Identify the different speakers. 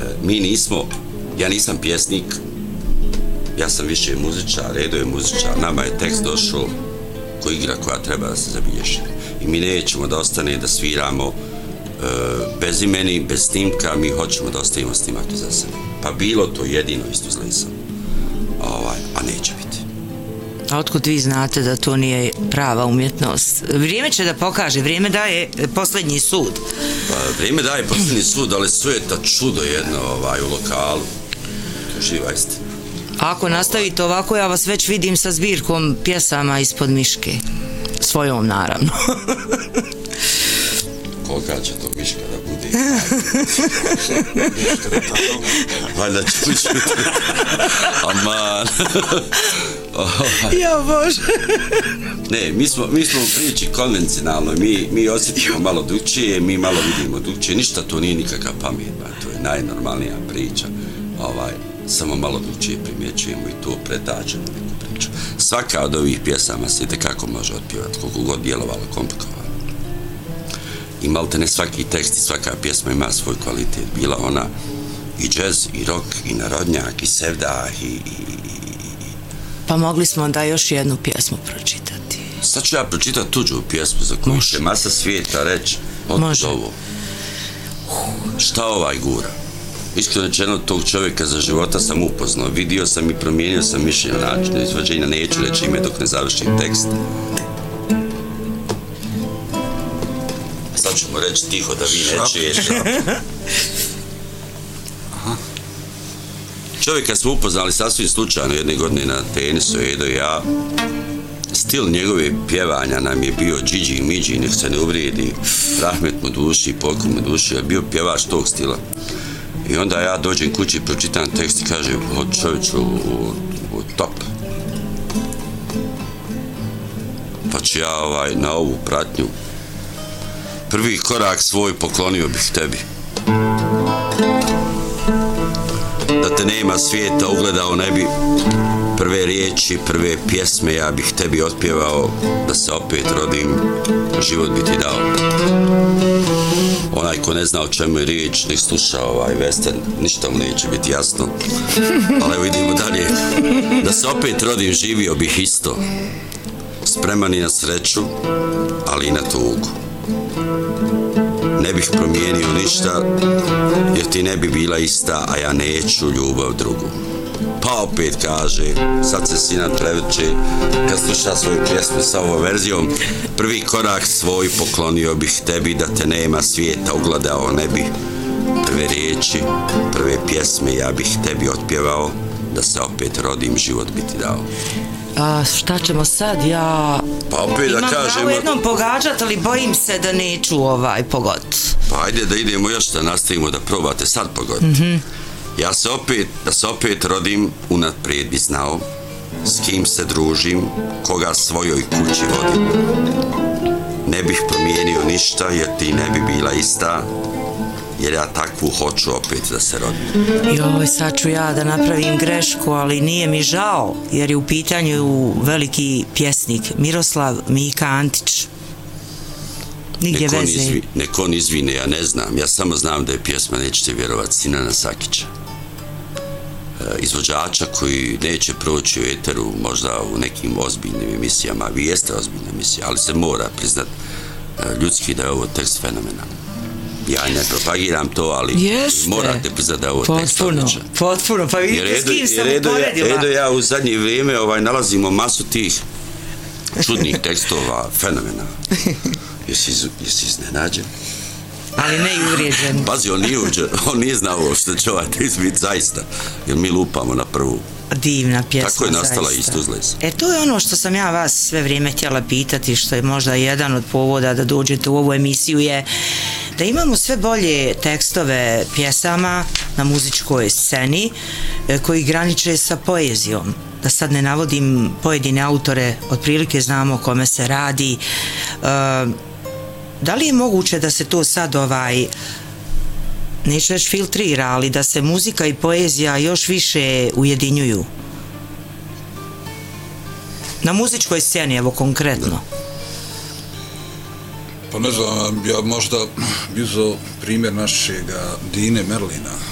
Speaker 1: Mi nismo, ja nisam pjesnik, ja sam više muzičar, Redo je muzičar, nama je tekst došao ko igra koja treba da se zabilježi. I mi nećemo da ostane da sviramo bez imeni, bez snimka, mi hoćemo da ostavimo snimak iza sebe. Pa bilo to jedino isto s Lesom, a neće biti.
Speaker 2: A otkud vi znate da to nije prava umjetnost? Vrijeme će da pokaže, vrijeme daje posljednji sud.
Speaker 1: Pa vrijeme daje posljednji sud, ali sveta čudo jedno u lokalu. To živa istina.
Speaker 2: Ako nastavite ovako, ja vas već vidim sa zbirkom pjesama ispod miške. Svojom, naravno.
Speaker 1: Kolika će to miška da bude? Valjda ću čuti. Aman.
Speaker 2: Jo Bože.
Speaker 1: Ne, mi smo u priči konvencionalno, mi osjetimo malo drugčije, mi malo vidimo drugčije, ništa to nije nikakva pametna, to je najnormalnija priča, samo malo drugčije primjećujemo i to pretačemo neku priču. Svaka od ovih pjesama se itekako može otpjevati, koliko god djelovalo komplikovano. I maltene svaki tekst i svaka pjesma ima svoj kvalitet, bila ona i džez, i rock, i narodnjak, i sevdah,
Speaker 2: Pa mogli smo da još jednu pjesmu pročitati.
Speaker 1: Sad ću ja pročitati tuđu pjesmu za koju će masa svijeta reći otkud ovo. Šta ovaj gura? Iskreno rečeno, tog čovjeka za života sam upoznao, vidio sam i promijenio sam mišljenje način izvođenja, neću reći ime dok ne završim tekst. Sad ću mu reći tiho da vi ne čujete. Čovjeka smo upoznali sasvim slučajno jedne godine na tenisu, Edo i ja. Stil njegove pjevanja nam je bio Džidži Midži, nek se ne uvrijedi, rahmet mu duši, pokoj mu duši, je bio pjevač tog stila. I onda ja dođem kući, pročitam tekst i kažem, čovječu, top. Pa ću ja na ovu pratnju. Prvi korak svoj poklonio bih tebi. Da te nema svijeta ugledao ne bi, prve riječi, prve pjesme ja bih tebi otpjevao, da se opet rodim, život bi ti dao. Onaj ko ne zna o čemu je riječ, nek sluša western, ništa mu neće biti jasno. Ali vidimo dalje, da se opet rodim, živio bih isto, spreman i na sreću, ali i na tugu. Ne bih promijenio ništa, jer ti ne bi bila ista, a ja neću ljubav drugu. Pa opet kaže, sad se Sinan prevrće, kad sluša svoju pjesmu sa ovom verzijom, prvi korak svoj poklonio bih tebi, da te nema svijeta ugledao ne bi. Prve riječi, prve pjesme ja bih tebi otpjevao, da se opet rodim, život bi ti dao.
Speaker 2: A šta ćemo sad? Ja
Speaker 1: pa opet
Speaker 2: imam
Speaker 1: da kažemo,
Speaker 2: pravo jednom pogađat, ali bojim se da neću pogoditi.
Speaker 1: Pa ajde da idemo još da nastavimo da probate sad pogoditi. Ja se opet rodim, unaprijed bi znao s kim se družim, koga svojoj kući vodim. Ne bih promijenio ništa, jer ti ne bi bila ista, jer ja takvu hoću opet da se rodim.
Speaker 2: Joj, sad ću ja da napravim grešku, ali nije mi žao, jer je u pitanju veliki pjesnik Miroslav Mika Antić. Nigdje veze.
Speaker 1: Nek on izvine, ja ne znam. Ja samo znam da je pjesma, nećete vjerovati, Sinana Sakića. Izvođača koji neće proći u eteru, možda u nekim ozbiljnim emisijama. Vi jeste ozbiljna emisija, ali se mora priznat ljudski da je ovo tekst fenomenalan. Ja ne propagiram to, ali morate priznat da je ovo tekst odličan.
Speaker 2: Potpuno, pa vidite s kim sam uporedila.
Speaker 1: Edo ja u zadnje vrijeme nalazimo masu tih čudnih tekstova, fenomena. Jesi iznenađen?
Speaker 2: Ali ne i uvrijeđen.
Speaker 1: Pazi, on nije znao što će ovaj tekst biti zaista, jer mi lupamo na prvu.
Speaker 2: Divna pjesma,
Speaker 1: tako je nastala isto uz Les.
Speaker 2: To je ono što sam ja vas sve vrijeme htjela pitati, što je možda jedan od povoda da dođete u ovu emisiju, je da imamo sve bolje tekstove pjesama na muzičkoj sceni koji graniče sa poezijom. Da sad ne navodim pojedine autore, otprilike znamo o kome se radi. Da li je moguće da se to sad neću reći filtrira, ali da se muzika i poezija još više ujedinjuju? Na muzičkoj sceni, evo konkretno.
Speaker 3: Pa ne znam, ja možda bizao primjer našega Dine Merlina,